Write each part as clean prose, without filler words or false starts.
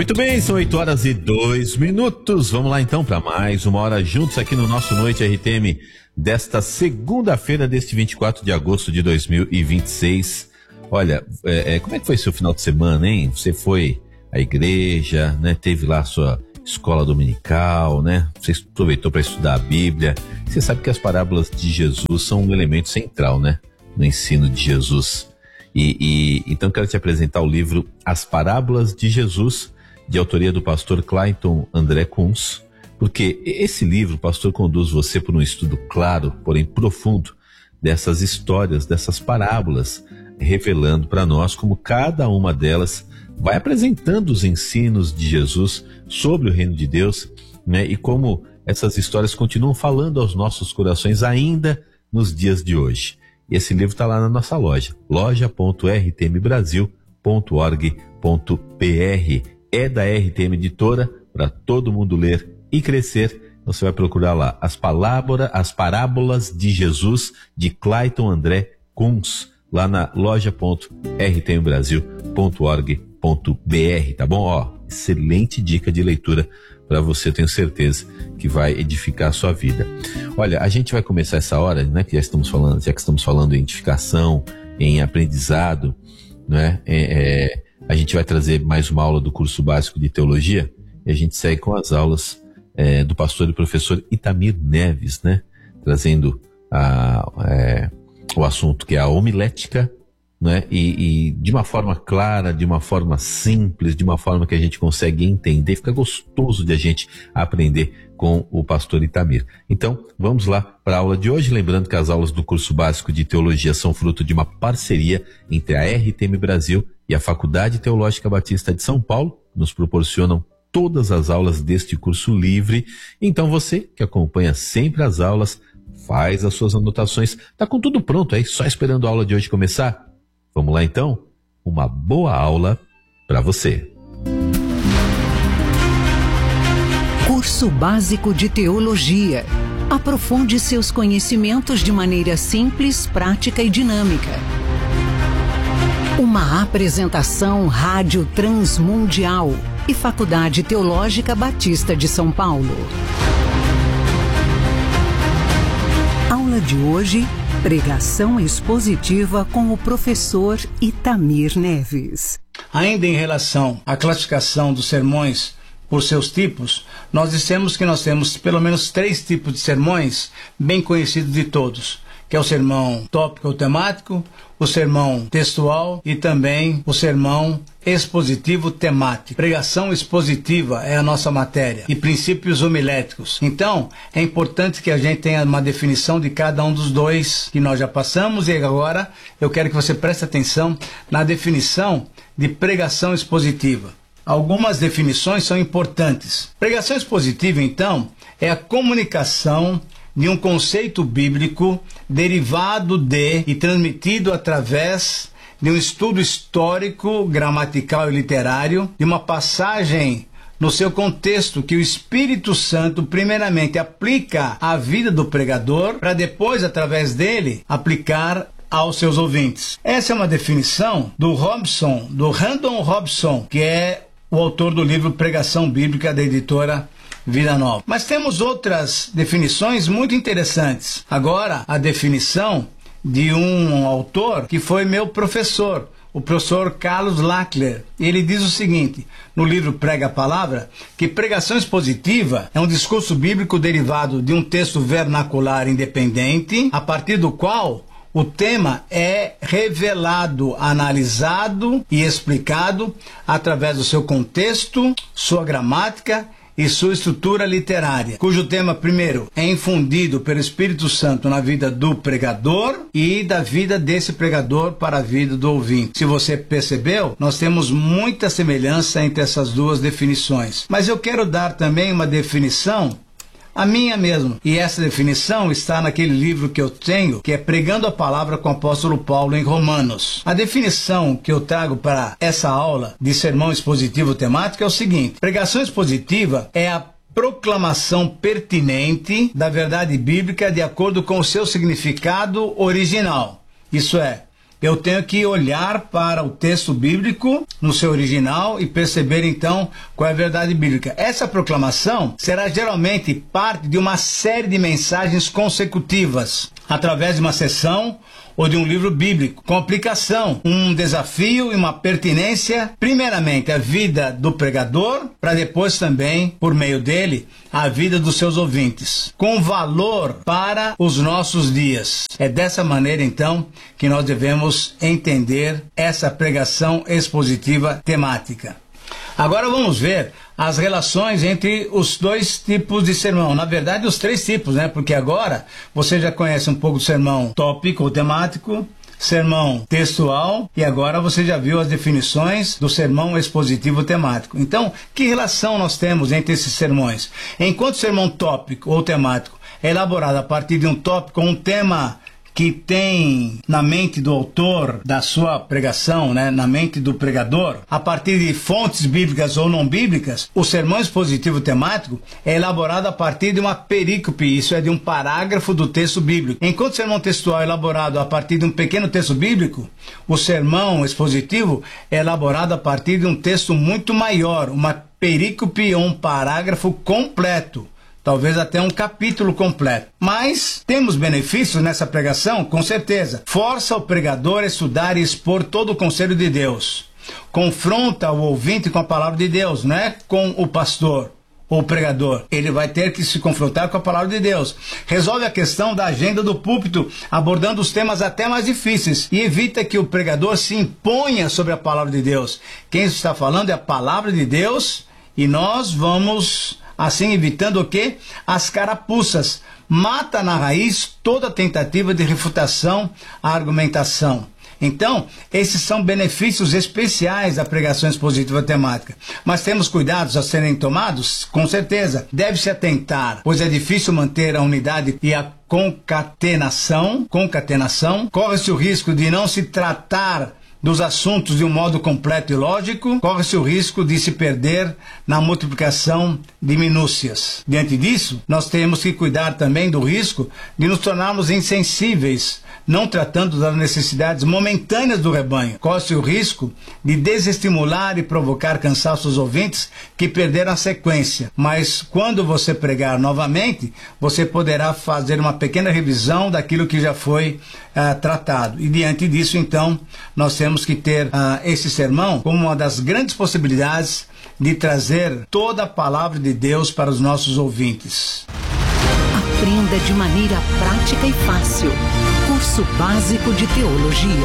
Muito bem, são 8h02. Vamos lá então para mais uma hora juntos aqui no nosso Noite RTM desta segunda-feira, deste 24 de agosto de 2026. Olha, como é que foi seu final de semana, hein? Você foi à igreja, né? Teve lá a sua escola dominical, né? Você aproveitou para estudar a Bíblia. Você sabe que as parábolas de Jesus são um elemento central, né? No ensino de Jesus. Então quero te apresentar o livro As Parábolas de Jesus, de autoria do pastor Clayton André Kunz, porque esse livro, pastor, conduz você por um estudo claro, porém profundo, dessas histórias, dessas parábolas, revelando para nós como cada uma delas vai apresentando os ensinos de Jesus sobre o reino de Deus, né? E como essas histórias continuam falando aos nossos corações ainda nos dias de hoje. E esse livro está lá na nossa loja, loja.rtmbrasil.org.br. É da RTM Editora, para todo mundo ler e crescer. Você vai procurar lá As Parábolas de Jesus, de Clayton André Kunz, lá na loja.rtmbrasil.org.br, tá bom? Ó, excelente dica de leitura para você, tenho certeza que vai edificar a sua vida. Olha, a gente vai começar essa hora, né, já que estamos falando em edificação, em aprendizado, né? A gente vai trazer mais uma aula do curso básico de teologia e a gente segue com as aulas do pastor e professor Itamir Neves, né? Trazendo o assunto que é a homilética, né? E de uma forma clara, de uma forma simples, de uma forma que a gente consegue entender, fica gostoso de a gente aprender com o pastor Itamir. Então, vamos lá para a aula de hoje, lembrando que as aulas do curso básico de teologia são fruto de uma parceria entre a RTM Brasil e a Faculdade Teológica Batista de São Paulo, que nos proporcionam todas as aulas deste curso livre. Então você que acompanha sempre as aulas, faz as suas anotações, tá com tudo pronto aí, só esperando a aula de hoje começar? Vamos lá então? Uma boa aula para você. Curso Básico de Teologia. Aprofunde seus conhecimentos de maneira simples, prática e dinâmica. Uma apresentação Rádio Transmundial e Faculdade Teológica Batista de São Paulo. Aula de hoje, pregação expositiva com o professor Itamir Neves. Ainda em relação à classificação dos sermões por seus tipos, nós dissemos que nós temos pelo menos 3 tipos de sermões bem conhecidos de todos, que é o sermão tópico ou temático, o sermão textual e também o sermão expositivo temático. Pregação expositiva é a nossa matéria e princípios homiléticos. Então, é importante que a gente tenha uma definição de cada um dos dois que nós já passamos, e agora eu quero que você preste atenção na definição de pregação expositiva. Algumas definições são importantes. Pregação expositiva, então, é a comunicação de um conceito bíblico derivado de e transmitido através de um estudo histórico, gramatical e literário, de uma passagem no seu contexto que o Espírito Santo primeiramente aplica à vida do pregador, para depois, através dele, aplicar aos seus ouvintes. Essa é uma definição do Randall Robson, que é o autor do livro Pregação Bíblica, da editora Vida Nova. Mas temos outras definições muito interessantes. Agora, a definição de um autor que foi meu professor, o professor Carlos Lackler. Ele diz o seguinte, no livro Prega a Palavra, que pregação expositiva é um discurso bíblico derivado de um texto vernacular independente, a partir do qual o tema é revelado, analisado e explicado através do seu contexto, sua gramática e sua estrutura literária, cujo tema, primeiro, é infundido pelo Espírito Santo na vida do pregador e da vida desse pregador para a vida do ouvinte. Se você percebeu, nós temos muita semelhança entre essas duas definições. Mas eu quero dar também uma definição, a minha mesmo, e essa definição está naquele livro que eu tenho, que é Pregando a Palavra com o Apóstolo Paulo em Romanos. A definição que eu trago para essa aula de sermão expositivo temático é o seguinte: pregação expositiva é a proclamação pertinente da verdade bíblica de acordo com o seu significado original. Isso é, eu tenho que olhar para o texto bíblico no seu original e perceber então qual é a verdade bíblica. Essa proclamação será geralmente parte de uma série de mensagens consecutivas, através de uma sessão ou de um livro bíblico, com aplicação, um desafio e uma pertinência, primeiramente a vida do pregador, para depois também, por meio dele, a vida dos seus ouvintes, com valor para os nossos dias. É dessa maneira, então, que nós devemos entender essa pregação expositiva temática. Agora vamos ver as relações entre os dois tipos de sermão. Na verdade, os três tipos, né? Porque agora você já conhece um pouco do sermão tópico ou temático, sermão textual, e agora você já viu as definições do sermão expositivo temático. Então, que relação nós temos entre esses sermões? Enquanto o sermão tópico ou temático é elaborado a partir de um tópico ou um tema que tem na mente do autor da sua pregação, né, na mente do pregador, a partir de fontes bíblicas ou não bíblicas, o sermão expositivo temático é elaborado a partir de uma perícope, isso é, de um parágrafo do texto bíblico. Enquanto o sermão textual é elaborado a partir de um pequeno texto bíblico, o sermão expositivo é elaborado a partir de um texto muito maior, uma perícope ou um parágrafo completo. Talvez até um capítulo completo. Mas temos benefícios nessa pregação? Com certeza. Força o pregador a estudar e expor todo o conselho de Deus. Confronta o ouvinte com a palavra de Deus, não é com o pastor ou o pregador. Ele vai ter que se confrontar com a palavra de Deus. Resolve a questão da agenda do púlpito, abordando os temas até mais difíceis, e evita que o pregador se imponha sobre a palavra de Deus. Quem está falando é a palavra de Deus, e nós vamos assim evitando o quê? As carapuças. Mata na raiz toda tentativa de refutação à argumentação. Então, esses são benefícios especiais da pregação expositiva temática. Mas temos cuidados a serem tomados? Com certeza. Deve-se atentar, pois é difícil manter a unidade e a concatenação. Corre-se o risco de não se tratar dos assuntos de um modo completo e lógico, corre-se o risco de se perder na multiplicação de minúcias. Diante disso, nós temos que cuidar também do risco de nos tornarmos insensíveis, não tratando das necessidades momentâneas do rebanho. Corre-se o risco de desestimular e provocar cansaço aos ouvintes que perderam a sequência. Mas quando você pregar novamente, você poderá fazer uma pequena revisão daquilo que já foi tratado. E diante disso, então, nós temos que ter esse sermão como uma das grandes possibilidades de trazer toda a palavra de Deus para os nossos ouvintes. Aprenda de maneira prática e fácil. Curso Básico de Teologia.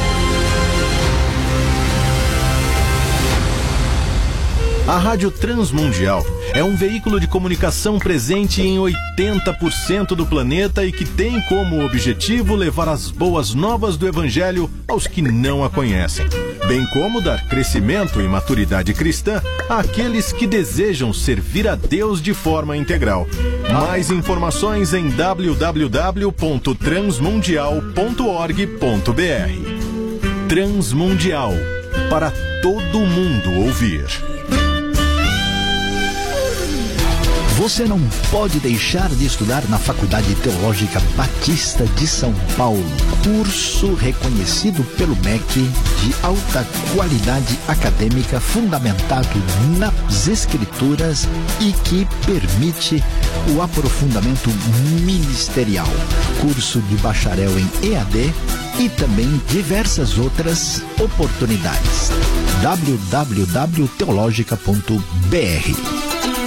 A Rádio Transmundial é um veículo de comunicação presente em 80% do planeta e que tem como objetivo levar as boas novas do Evangelho aos que não a conhecem, bem como dar crescimento e maturidade cristã àqueles que desejam servir a Deus de forma integral. Mais informações em www.transmundial.org.br. Transmundial, para todo mundo ouvir. Você não pode deixar de estudar na Faculdade Teológica Batista de São Paulo. Curso reconhecido pelo MEC de alta qualidade acadêmica, fundamentado nas Escrituras e que permite o aprofundamento ministerial. Curso de bacharel em EAD e também diversas outras oportunidades. www.teologica.br.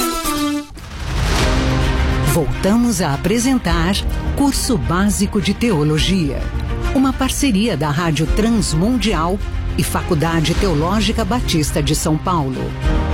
Voltamos a apresentar Curso Básico de Teologia, uma parceria da Rádio Transmundial e Faculdade Teológica Batista de São Paulo.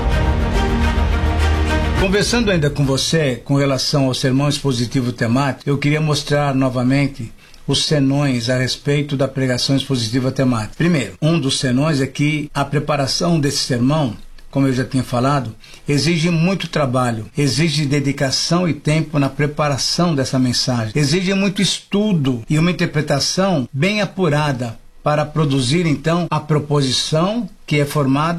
Conversando ainda com você com relação ao sermão expositivo temático, eu queria mostrar novamente os senões a respeito da pregação expositiva temática. Primeiro, um dos senões é que a preparação desse sermão, como eu já tinha falado, exige muito trabalho, exige dedicação e tempo na preparação dessa mensagem, exige muito estudo e uma interpretação bem apurada para produzir, então, a proposição que é formada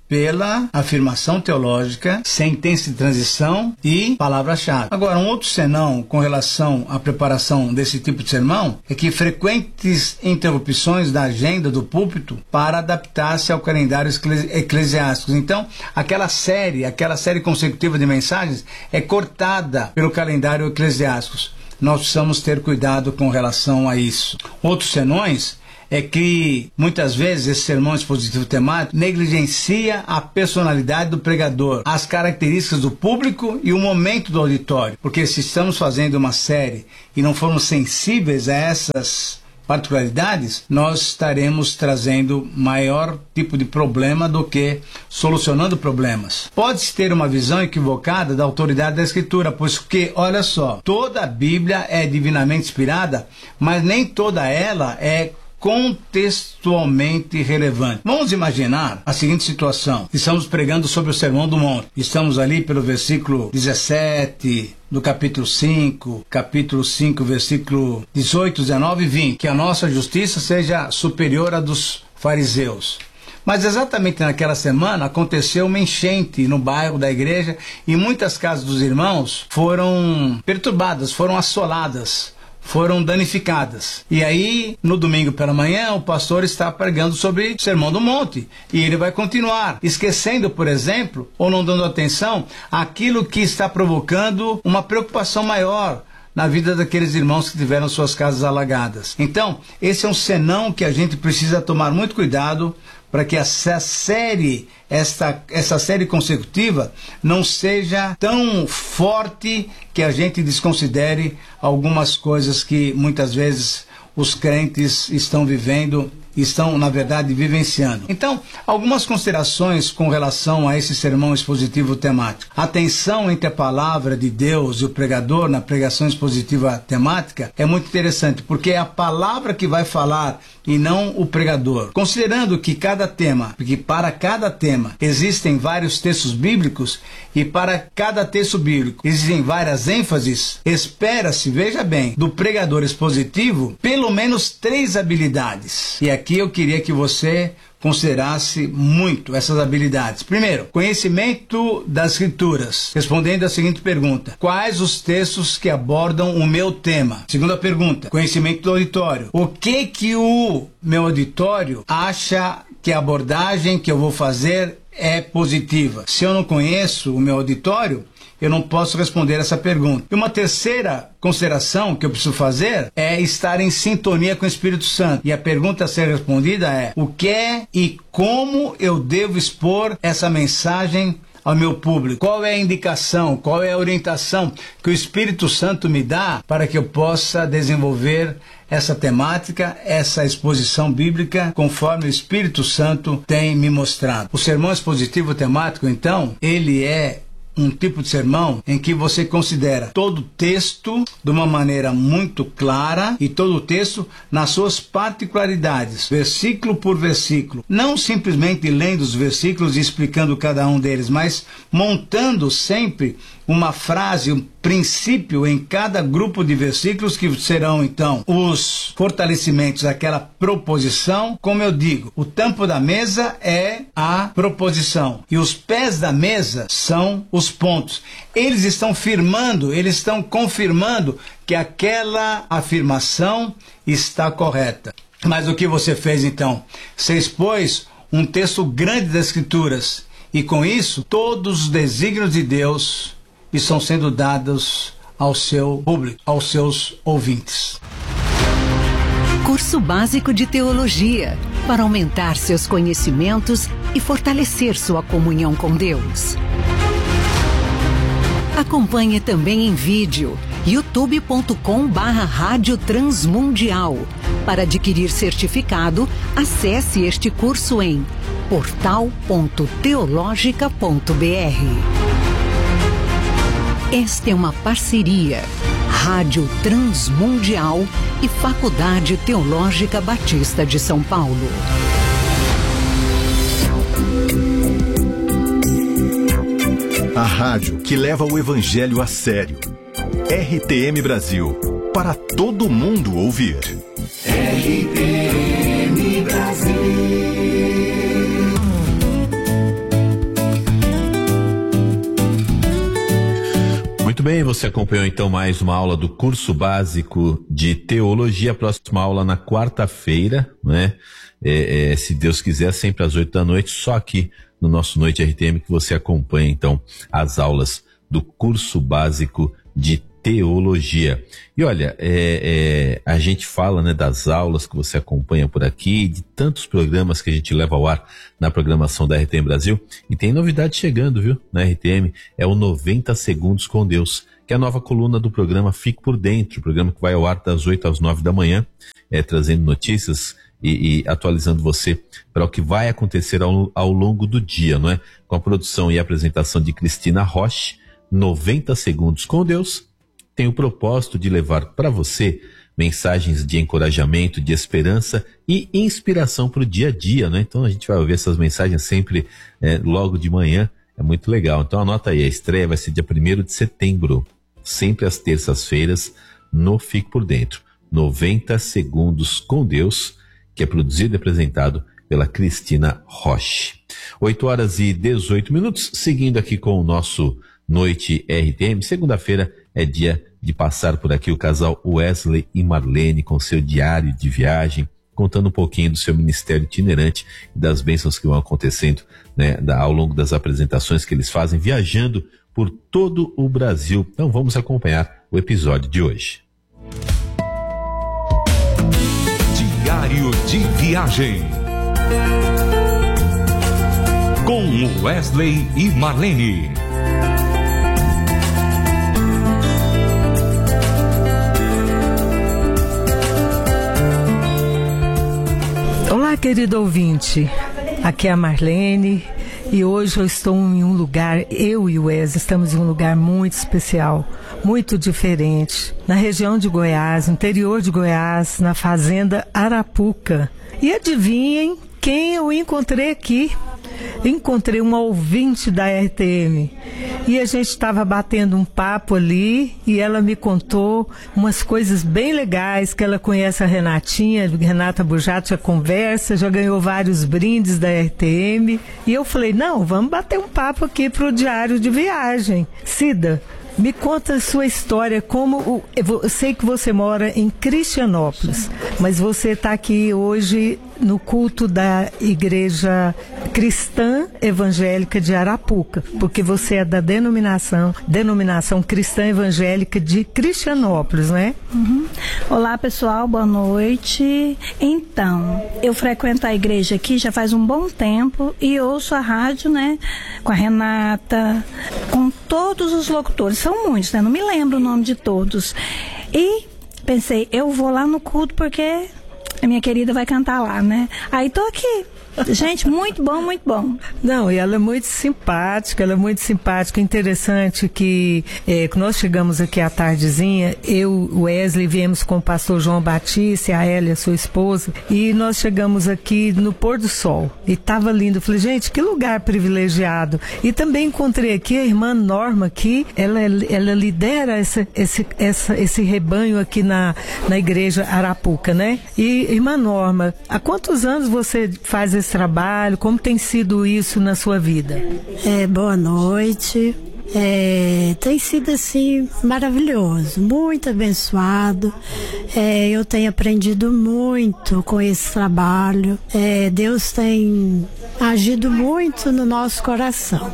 pela afirmação teológica, sentença de transição e palavra-chave. Agora, um outro senão com relação à preparação desse tipo de sermão é que frequentes interrupções da agenda do púlpito para adaptar-se ao calendário eclesiástico. Então, aquela série consecutiva de mensagens é cortada pelo calendário eclesiástico. Nós precisamos ter cuidado com relação a isso. Outros senões é que, muitas vezes, esse sermão expositivo temático negligencia a personalidade do pregador, as características do público e o momento do auditório. Porque se estamos fazendo uma série e não formos sensíveis a essas particularidades, nós estaremos trazendo maior tipo de problema do que solucionando problemas. Pode-se ter uma visão equivocada da autoridade da Escritura, pois que, olha só, toda a Bíblia é divinamente inspirada, mas nem toda ela é contextualmente relevante. Vamos imaginar a seguinte situação. Estamos pregando sobre o Sermão do Monte. Estamos ali pelo versículo 17 do capítulo 5, versículo 18, 19 e 20. Que a nossa justiça seja superior à dos fariseus. Mas exatamente naquela semana aconteceu uma enchente no bairro da igreja e muitas casas dos irmãos foram perturbadas, foram assoladas, foram danificadas. E aí, no domingo pela manhã, o pastor está pregando sobre o Sermão do Monte. E ele vai continuar, esquecendo, por exemplo, ou não dando atenção àquilo que está provocando uma preocupação maior na vida daqueles irmãos que tiveram suas casas alagadas. Então, esse é um senão que a gente precisa tomar muito cuidado para que essa série consecutiva não seja tão forte que a gente desconsidere algumas coisas que muitas vezes os crentes estão vivendo, estão, na verdade, vivenciando. Então, algumas considerações com relação a esse sermão expositivo temático. A tensão entre a palavra de Deus e o pregador na pregação expositiva temática é muito interessante, porque é a palavra que vai falar e não o pregador. Considerando que para cada tema existem vários textos bíblicos e para cada texto bíblico existem várias ênfases, espera-se, veja bem, do pregador expositivo pelo menos 3 habilidades. E aqui eu queria que você considerasse muito essas habilidades. Primeiro, conhecimento das Escrituras, respondendo a seguinte pergunta: quais os textos que abordam o meu tema? Segunda pergunta, conhecimento do auditório. O que o meu auditório acha que a abordagem que eu vou fazer é positiva? Se eu não conheço o meu auditório, eu não posso responder essa pergunta. E uma terceira consideração que eu preciso fazer é estar em sintonia com o Espírito Santo. E a pergunta a ser respondida é: o que é e como eu devo expor essa mensagem ao meu público? Qual é a indicação, qual é a orientação que o Espírito Santo me dá para que eu possa desenvolver essa temática, essa exposição bíblica, conforme o Espírito Santo tem me mostrado? O sermão expositivo temático, então, ele é um tipo de sermão em que você considera todo o texto de uma maneira muito clara e todo o texto nas suas particularidades, versículo por versículo. Não simplesmente lendo os versículos e explicando cada um deles, mas montando sempre uma frase, um princípio em cada grupo de versículos que serão então os fortalecimentos daquela proposição. Como eu digo, o tampo da mesa é a proposição e os pés da mesa são os pontos. Eles estão firmando, eles estão confirmando que aquela afirmação está correta. Mas o que você fez então? Você expôs um texto grande das Escrituras e com isso todos os desígnios de Deus estão sendo dados ao seu público, aos seus ouvintes. Curso básico de teologia, para aumentar seus conhecimentos e fortalecer sua comunhão com Deus. Acompanhe também em vídeo, youtube.com/Rádio Transmundial. Para adquirir certificado, acesse este curso em portal.teologica.br. Esta é uma parceria Rádio Transmundial e Faculdade Teológica Batista de São Paulo. A rádio que leva o evangelho a sério. RTM Brasil, para todo mundo ouvir. RTM Brasil. bem, você acompanhou então mais uma aula do curso básico de teologia. A próxima aula na quarta-feira, né? Se Deus quiser, sempre às 8 da noite, só aqui no nosso Noite RTM que você acompanha então as aulas do curso básico de teologia. E olha, a gente fala, né, das aulas que você acompanha por aqui, de tantos programas que a gente leva ao ar na programação da RTM Brasil, e tem novidade chegando, viu, na RTM, é o 90 Segundos com Deus, que é a nova coluna do programa Fique por Dentro, o programa que vai ao ar das 8 às 9 da manhã, trazendo notícias e atualizando você para o que vai acontecer ao longo do dia, não é? Com a produção e apresentação de Cristina Roche. 90 Segundos com Deus tem o propósito de levar para você mensagens de encorajamento, de esperança e inspiração para o dia a dia, né? Então a gente vai ouvir essas mensagens sempre logo de manhã, é muito legal. Então anota aí, a estreia vai ser dia 1º de setembro, sempre às terças-feiras, no Fique por Dentro. 90 Segundos com Deus, que é produzido e apresentado pela Cristina Roche. 8h18, seguindo aqui com o nosso Noite RTM. Segunda-feira é dia de passar por aqui o casal Wesley e Marlene com seu diário de viagem, contando um pouquinho do seu ministério itinerante e das bênçãos que vão acontecendo, né, ao longo das apresentações que eles fazem, viajando por todo o Brasil. Então vamos acompanhar o episódio de hoje. Diário de viagem com Wesley e Marlene. Olá, querido ouvinte, aqui é a Marlene e hoje eu estou em um lugar, eu e o Wesley estamos em um lugar muito especial, muito diferente, na região de Goiás, no interior de Goiás, na fazenda Arapuca. E adivinhem quem eu encontrei aqui? Encontrei uma ouvinte da RTM e a gente estava batendo um papo ali e ela me contou umas coisas bem legais, que ela conhece a Renata Bujato, já conversa, já ganhou vários brindes da RTM, e eu falei, não, vamos bater um papo aqui pro diário de viagem. Cida, me conta a sua história, eu sei que você mora em Cristianópolis, mas você está aqui hoje no culto da Igreja Cristã Evangélica de Arapuca, porque você é da denominação Cristã Evangélica de Cristianópolis, né? Uhum. Olá, pessoal, boa noite. Então, eu frequento a igreja aqui já faz um bom tempo e ouço a rádio, né, com a Renata, com todos os locutores, são muitos, né? Não me lembro o nome de todos. E pensei, eu vou lá no culto porque a minha querida vai cantar lá, né? Aí tô aqui. Gente, muito bom, muito bom. Não, e ela é muito simpática, interessante que nós chegamos aqui à tardezinha, eu, Wesley, viemos com o pastor João Batista e a Hélia, sua esposa, e nós chegamos aqui no pôr do sol, e estava lindo. Eu falei, gente, que lugar privilegiado. E também encontrei aqui a irmã Norma, que ela lidera esse rebanho aqui na igreja Arapuca, né? E, irmã Norma, há quantos anos você faz esse trabalho? Como tem sido isso na sua vida? Boa noite. Tem sido assim maravilhoso, muito abençoado. Eu tenho aprendido muito com esse trabalho. Deus tem agido muito no nosso coração.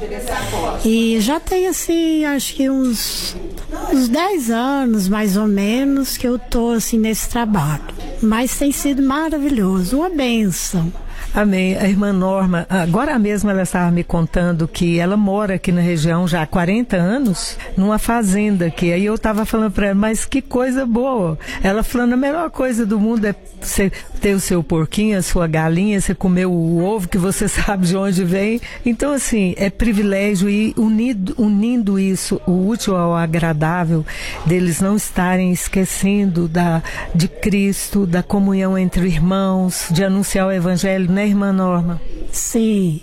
E já tem assim, acho que uns 10 anos mais ou menos que eu tô assim nesse trabalho. Mas tem sido maravilhoso, uma bênção. Amém. A irmã Norma, agora mesmo ela estava me contando que ela mora aqui na região já há 40 anos, numa fazenda aqui. Aí eu estava falando para ela, mas que coisa boa. Ela falando, a melhor coisa do mundo é você ter o seu porquinho, a sua galinha, você comer o ovo que você sabe de onde vem. Então, assim, é privilégio e unindo isso, o útil ao agradável, deles não estarem esquecendo de Cristo, da comunhão entre irmãos, de anunciar o evangelho, né, irmã Norma? Sim.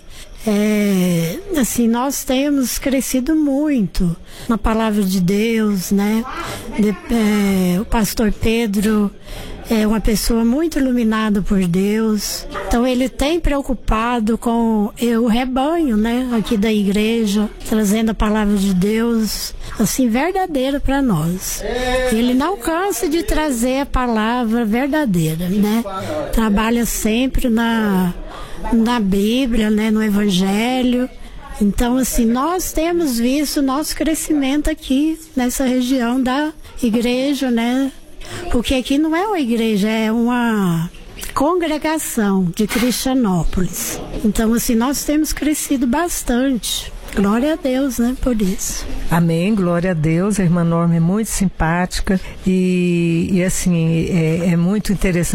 Assim, nós temos crescido muito na palavra de Deus, né? O pastor Pedro é uma pessoa muito iluminada por Deus. Então ele tem preocupado com o rebanho, né, aqui da igreja, trazendo a palavra de Deus, assim, verdadeira para nós. Ele não cansa de trazer a palavra verdadeira, né? Trabalha sempre na Bíblia, né, no Evangelho. Então, assim, nós temos visto nosso crescimento aqui nessa região da igreja, né? Porque aqui não é uma igreja, é uma congregação de Cristianópolis. Então, assim, nós temos crescido bastante. Glória a Deus, né, por isso. Amém, glória a Deus. A irmã Norma é muito simpática e assim, é muito interessante